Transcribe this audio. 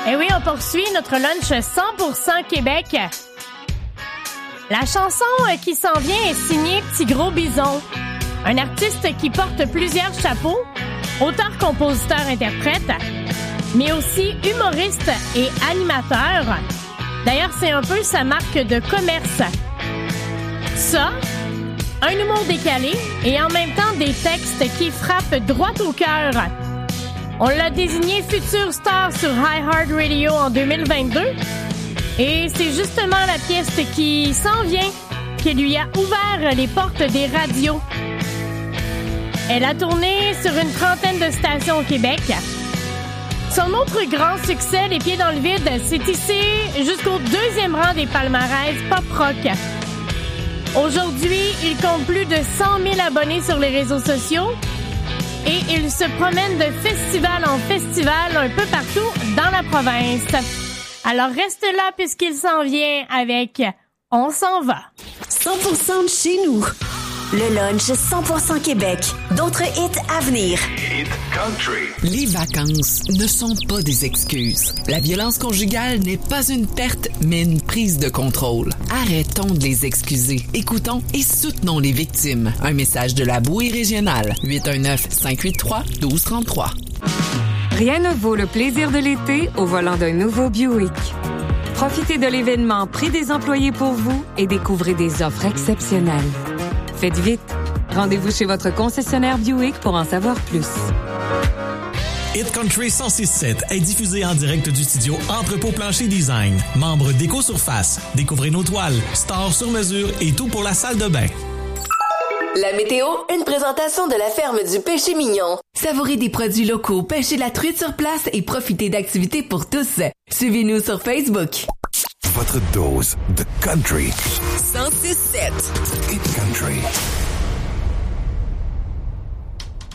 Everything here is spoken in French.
Et oui, on poursuit notre lunch 100% Québec. La chanson qui s'en vient est signée Petit Gros Bison, un artiste qui porte plusieurs chapeaux, auteur, compositeur, interprète, mais aussi humoriste et animateur. D'ailleurs, c'est un peu sa marque de commerce. Ça, un humour décalé et en même temps des textes qui frappent droit au cœur. On l'a désigné future star sur iHeartRadio en 2022. Et c'est justement la pièce qui s'en vient qui lui a ouvert les portes des radios. Elle a tourné sur une trentaine de stations au Québec. Son autre grand succès, Les Pieds dans le vide, s'est hissé jusqu'au 2e rang des palmarès pop-rock. Aujourd'hui, il compte plus de 100 000 abonnés sur les réseaux sociaux. Et il se promène de festival en festival un peu partout dans la province. Alors reste là puisqu'il s'en vient avec On s'en va. 100% de chez nous. Le lunch 100% Québec. D'autres hits à venir. Hit Country. Les vacances ne sont pas des excuses. La violence conjugale n'est pas une perte, mais une prise de contrôle. Arrêtons de les excuser. Écoutons et soutenons les victimes. Un message de la Bouée régionale. 819-583-1233. Rien ne vaut le plaisir de l'été au volant d'un nouveau Buick. Profitez de l'événement Prix des employés pour vous et découvrez des offres exceptionnelles. Faites vite. Rendez-vous chez votre concessionnaire Buick pour en savoir plus. Hit Country 106.7 est diffusé en direct du studio Entrepôt Plancher Design. Membre d'Éco-Surface. Découvrez nos toiles, stores sur mesure et tout pour la salle de bain. La météo, une présentation de la ferme du Péché Mignon. Savourez des produits locaux, pêchez la truite sur place et profitez d'activités pour tous. Suivez-nous sur Facebook. Votre dose de country. 106.7. Hit Country.